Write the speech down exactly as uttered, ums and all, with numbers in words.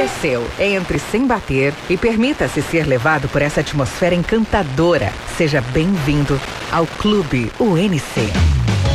é seu. Entre sem bater e permita-se ser levado por essa atmosfera encantadora. Seja bem-vindo ao Clube U N C.